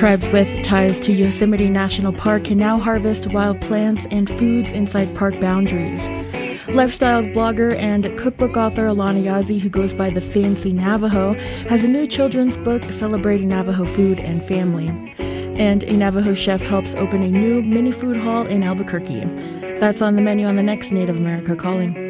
Tribes with ties to Yosemite National Park can now harvest wild plants and foods inside park boundaries. Lifestyle blogger and cookbook author Alana Yazzie, who goes by the Fancy Navajo, has a new children's book celebrating Navajo food and family. And a Navajo chef helps open a new mini food hall in Albuquerque. That's on the menu on the next Native America Calling.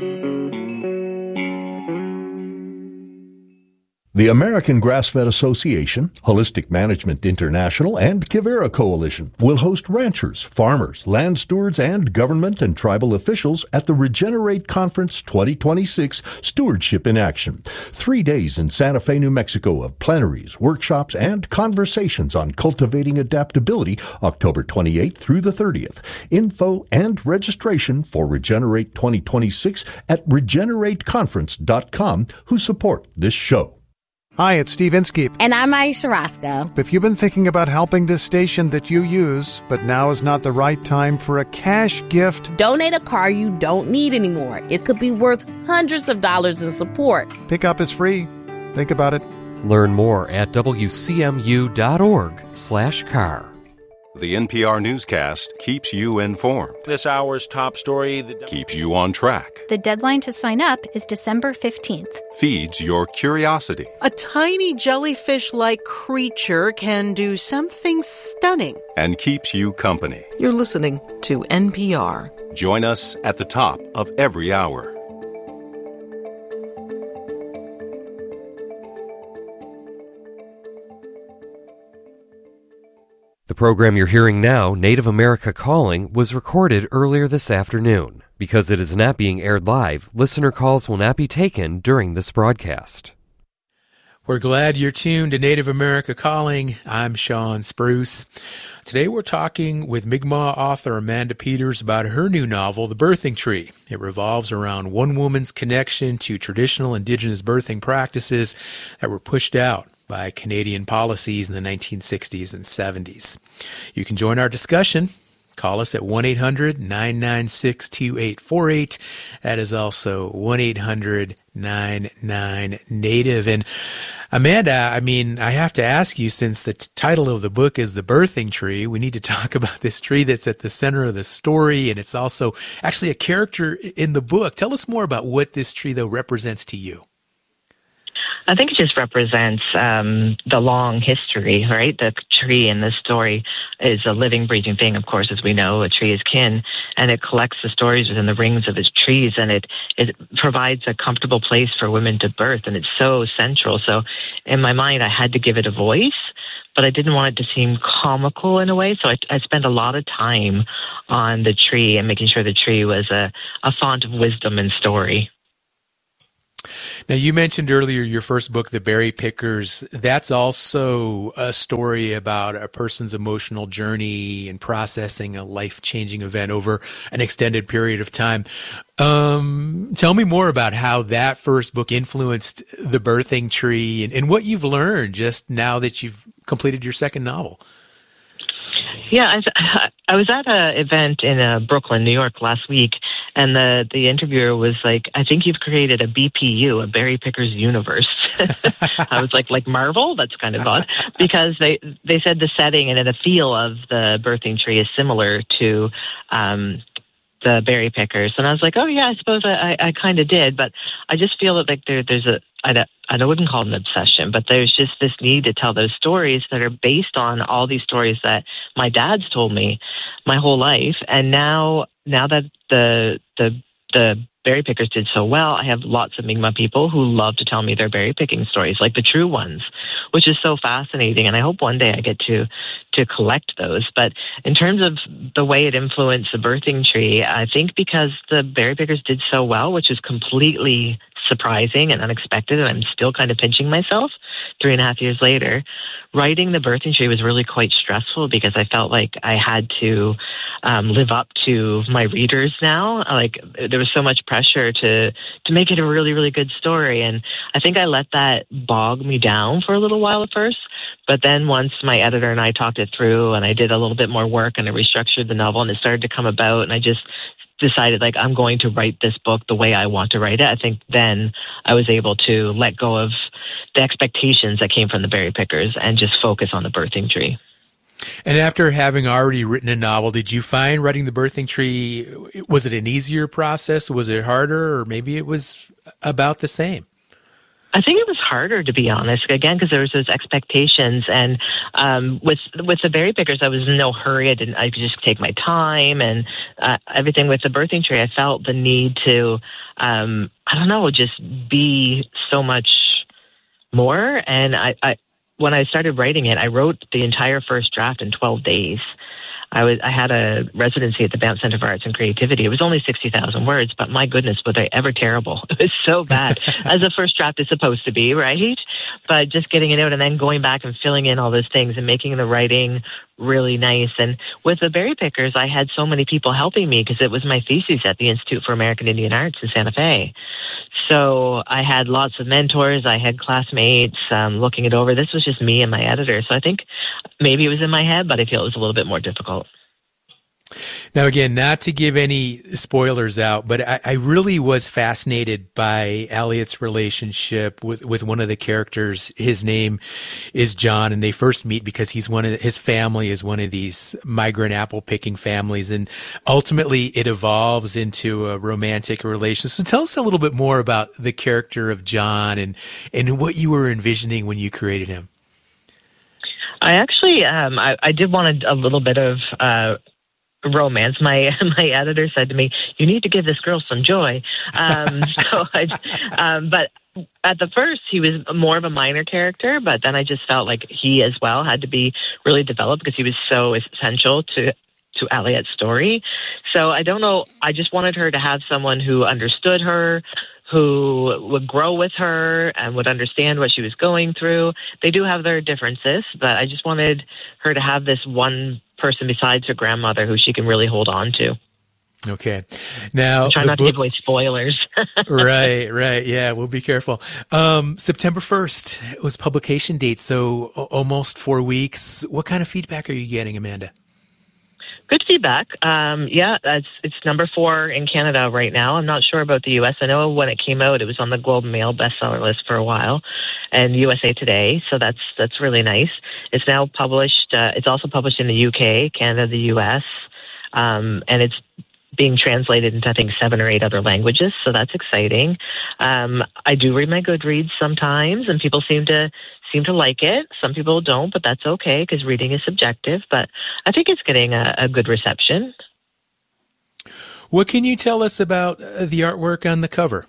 The American Grass-Fed Association, Holistic Management International, and Quivira Coalition will host ranchers, farmers, land stewards, and government and tribal officials at the Regenerate Conference 2026 Stewardship in Action. 3 days in Santa Fe, New Mexico of plenaries, workshops, and conversations on cultivating adaptability, October 28th through the 30th. Info and registration for Regenerate 2026 at regenerateconference.com, who support this show. Hi, it's Steve Inskeep. And I'm Aisha Roscoe. If you've been thinking about helping this station that you use, but now is not the right time for a cash gift, donate a car you don't need anymore. It could be worth hundreds of dollars in support. Pickup is free. Think about it. Learn more at wcmu.org/car. The NPR newscast keeps you informed. This hour's top story keeps you on track. The deadline to sign up is December 15th. Feeds your curiosity. A tiny jellyfish-like creature can do something stunning. And keeps you company. You're listening to NPR. Join us at the top of every hour. The program you're hearing now, Native America Calling, was recorded earlier this afternoon. Because it is not being aired live, listener calls will not be taken during this broadcast. We're glad you're tuned to Native America Calling. I'm Sean Spruce. Today we're talking with Mi'kmaq author Amanda Peters about her new novel, The Birthing Tree. It revolves around one woman's connection to traditional indigenous birthing practices that were pushed out by Canadian policies in the 1960s and 70s. You can join our discussion. Call us at 1-800-996-2848. That is also 1-800-99-NATIVE. And Amanda, I have to ask you, since the title of the book is The Birthing Tree, we need to talk about this tree that's at the center of the story, and it's also actually a character in the book. Tell us more about what this tree, though, represents to you. I think it just represents the long history, right? The tree in this story is a living, breathing thing, of course, as we know. A tree is kin, and it collects the stories within the rings of its trees, and it provides a comfortable place for women to birth, and it's so central. So in my mind, I had to give it a voice, but I didn't want it to seem comical in a way, so I spent a lot of time on the tree and making sure the tree was a font of wisdom and story. Now, you mentioned earlier your first book, The Berry Pickers. That's also a story about a person's emotional journey and processing a life-changing event over an extended period of time. Tell me more about how that first book influenced The Birthing Tree and what you've learned just now that you've completed your second novel. Yeah, I was at an event in Brooklyn, New York last week, and the interviewer was like, I think you've created a BPU, a Berry Pickers universe. I was like Marvel? That's kind of odd. Because they said the setting and the feel of the birthing tree is similar to the Berry Pickers. And I was like, oh, yeah, I suppose I kind of did. But I just feel that there's I wouldn't call it an obsession, but there's just this need to tell those stories that are based on all these stories that my dad's told me my whole life. And now that the berry pickers did so well, I have lots of Mi'kmaq people who love to tell me their berry picking stories, like the true ones, which is so fascinating. And I hope one day I get to collect those. But in terms of the way it influenced the birthing tree, I think because the berry pickers did so well, which is completely surprising and unexpected, and I'm still kind of pinching myself 3.5 years later. Writing The Birthing Tree was really quite stressful because I felt like I had to live up to my readers now. Like there was so much pressure to make it a really, really good story. And I think I let that bog me down for a little while at first. But then once my editor and I talked it through and I did a little bit more work and I restructured the novel and it started to come about and I just decided, like, I'm going to write this book the way I want to write it, I think then I was able to let go of the expectations that came from the Berry Pickers and just focus on the Birthing Tree. And after having already written a novel, did you find writing The Birthing Tree, was it an easier process? Was it harder? Or maybe it was about the same? I think it was harder, to be honest, again, because there was those expectations. And with the Berry Pickers, I was in no hurry. I could just take my time and everything. With the Birthing Tree, I felt the need to, just be so much more. And I when I started writing it, I wrote the entire first draft in 12 days. I had a residency at the Banff Center for Arts and Creativity. It was only 60,000 words, but my goodness, was I ever terrible. It was so bad, as a first draft is supposed to be, right? But just getting it out and then going back and filling in all those things and making the writing really nice. And with the Berry Pickers, I had so many people helping me because it was my thesis at the Institute for American Indian Arts in Santa Fe. So I had lots of mentors. I had classmates looking it over. This was just me and my editor. So I think maybe it was in my head, but I feel it was a little bit more difficult. Now, again, not to give any spoilers out, but I really was fascinated by Eliot's relationship with one of the characters. His name is John, and they first meet because his family is one of these migrant apple picking families, and ultimately it evolves into a romantic relation. So tell us a little bit more about the character of John and what you were envisioning when you created him. I actually, I did want a little bit of romance. My editor said to me, "You need to give this girl some joy." But at the first, he was more of a minor character, but then I just felt like he as well had to be really developed because he was so essential to Eliot's story. So I don't know. I just wanted her to have someone who understood her, who would grow with her and would understand what she was going through. They do have their differences, but I just wanted her to have this one person besides her grandmother who she can really hold on to. Okay. Now, try not to give away spoilers. Right. Yeah, we'll be careful. September 1st was publication date, so almost 4 weeks. What kind of feedback are you getting, Amanda? Good feedback. It's number 4 in Canada right now. I'm not sure about the U.S. I know when it came out, it was on the Globe and Mail bestseller list for a while, and USA Today. So that's really nice. It's now published. It's also published in the U.K., Canada, the U.S., and it's being translated into, I think, 7 or 8 other languages. So that's exciting. I do read my Goodreads sometimes, and people seem to like it. Some people don't, but that's okay because reading is subjective. But I think it's getting a good reception. What can you tell us about the artwork on the cover?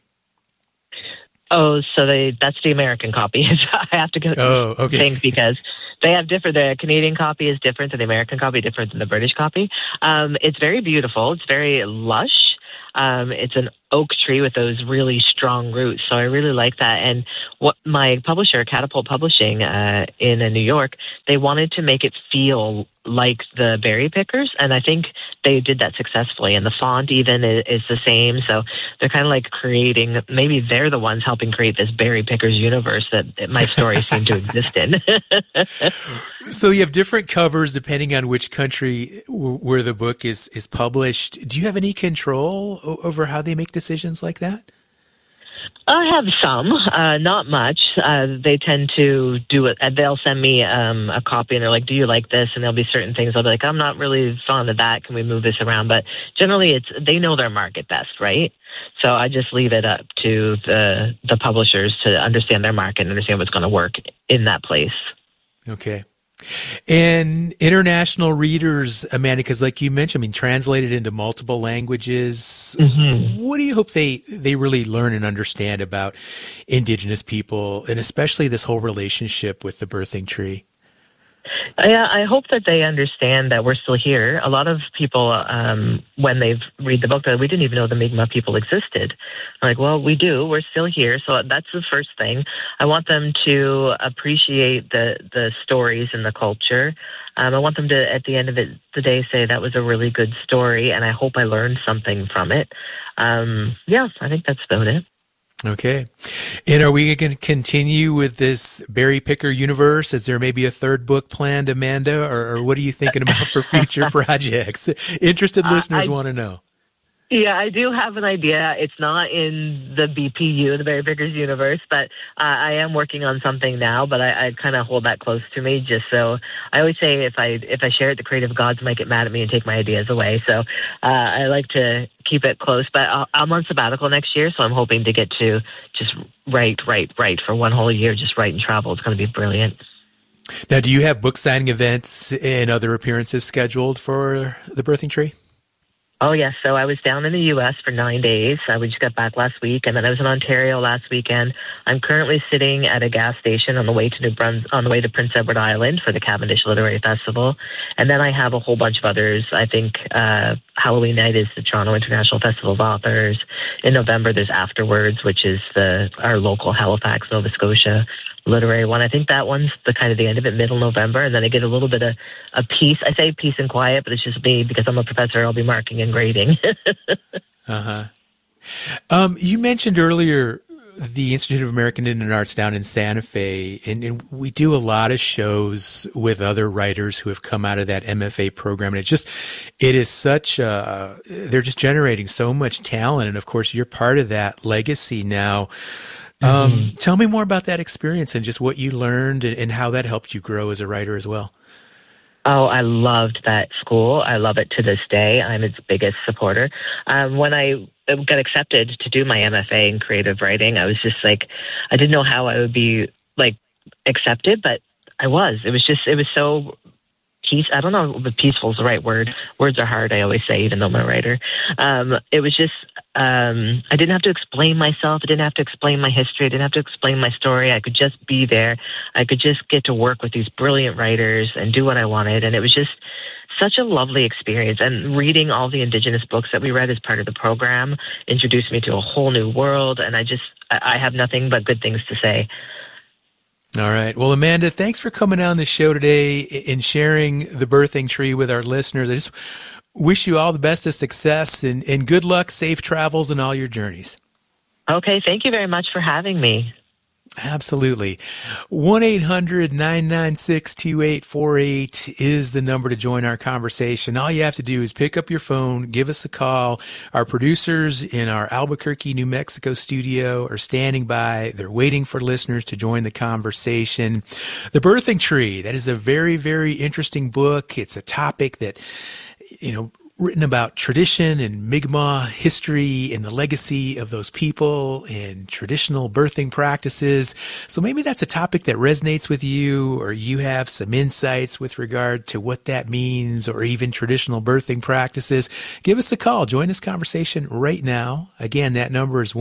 Oh, so that's the American copy. I have to go think because they have different. The Canadian copy is different than the American copy, different than the British copy. It's very beautiful. It's very lush. It's an oak tree with those really strong roots. So I really like that. And what my publisher, Catapult Publishing, in New York, they wanted to make it feel like the Berry Pickers. And I think they did that successfully. And the font even is the same. So they're kind of like creating, maybe they're the ones helping create this Berry Pickers universe that my stories seem to exist in. So you have different covers depending on which country where the book is published. Do you have any control over how they make decisions like that? I have some, not much. They tend to do it. They'll send me a copy and they're like, "Do you like this?" And there'll be certain things I'll be like, "I'm not really fond of that. Can we move this around?" But generally, they know their market best, right? So I just leave it up to the publishers to understand their market and understand what's going to work in that place. Okay. And international readers, Amanda, because like you mentioned, translated into multiple languages. Mm-hmm. What do you hope they really learn and understand about Indigenous people, and especially this whole relationship with the birthing tree? Yeah, I hope that they understand that we're still here. A lot of people, when they read the book, we didn't even know the Mi'kmaq people existed. I'm like, well, we do. We're still here. So that's the first thing. I want them to appreciate the stories and the culture. I want them to, at the end of the day, say that was a really good story, and I hope I learned something from it. I think that's about it. Okay. And are we going to continue with this Berry Picker universe? Is there maybe a third book planned, Amanda? Or what are you thinking about for future projects? Interested listeners want to know. Yeah, I do have an idea. It's not in the BPU, the Berry Pickers universe, but I am working on something now, but I kind of hold that close to me just so I always say if I share it, the creative gods might get mad at me and take my ideas away. So I like to keep it close, but I'm on sabbatical next year, so I'm hoping to get to just write for one whole year, just write and travel. It's going to be brilliant. Now, do you have book signing events and other appearances scheduled for The Birthing Tree? Oh, yes. So I was down in the U.S. for 9 days. We just got back last week, and then I was in Ontario last weekend. I'm currently sitting at a gas station on the way to Prince Edward Island for the Cavendish Literary Festival. And then I have a whole bunch of others. I think Halloween night is the Toronto International Festival of Authors. In November, there's Afterwards, which is our local Halifax, Nova Scotia literary one. I think that one's the end of it, middle November, and then I get a little bit of peace. I say peace and quiet, but it's just me because I'm a professor. I'll be marking and grading. You mentioned earlier the Institute of American Indian Arts down in Santa Fe, and we do a lot of shows with other writers who have come out of that MFA program, and it is such they're just generating so much talent, and of course you're part of that legacy now. Tell me more about that experience and just what you learned and how that helped you grow as a writer as well. Oh, I loved that school. I love it to this day. I'm its biggest supporter. When I got accepted to do my MFA in creative writing, I was just I didn't know how I would be accepted, but I was. It was so peace. I don't know if peaceful is the right word. Words are hard, I always say, even though I'm a writer. It was just, I didn't have to explain myself. I didn't have to explain my history. I didn't have to explain my story. I could just be there. I could just get to work with these brilliant writers and do what I wanted. And it was just such a lovely experience. And reading all the Indigenous books that we read as part of the program introduced me to a whole new world. And I have nothing but good things to say. All right. Well, Amanda, thanks for coming on the show today and sharing The Birthing Tree with our listeners. I just wish you all the best of success and good luck, safe travels in all your journeys. Okay. Thank you very much for having me. Absolutely. 1-800-996-2848 is the number to join our conversation. All you have to do is pick up your phone, give us a call. Our producers in our Albuquerque, New Mexico studio are standing by. They're waiting for listeners to join the conversation. The Birthing Tree, that is a very, very interesting book. It's a topic that, written about tradition and Mi'kmaq history and the legacy of those people and traditional birthing practices. So maybe that's a topic that resonates with you, or you have some insights with regard to what that means, or even traditional birthing practices. Give us a call. Join this conversation right now. Again, that number is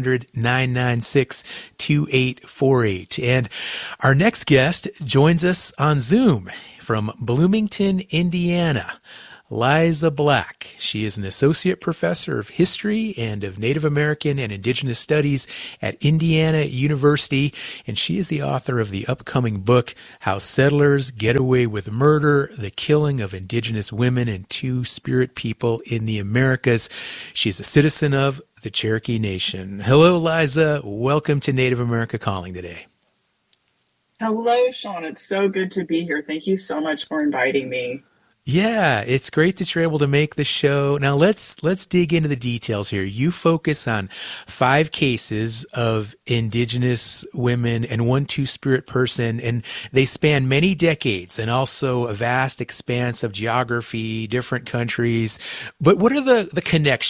1-800-996-2848. And our next guest joins us on Zoom from Bloomington, Indiana. Liza Black. She is an associate professor of history and of Native American and Indigenous Studies at Indiana University, and she is the author of the upcoming book, How Settlers Get Away with Murder, the Killing of Indigenous Women and Two-Spirit People in the Americas. She is a citizen of the Cherokee Nation. Hello, Liza. Welcome to Native America Calling today. Hello, Sean. It's so good to be here. Thank you so much for inviting me. Yeah, it's great that you're able to make the show. Now let's dig into the details here. You focus on 5 cases of Indigenous women and one Two-Spirit person, and they span many decades and also a vast expanse of geography, different countries. But what are the connections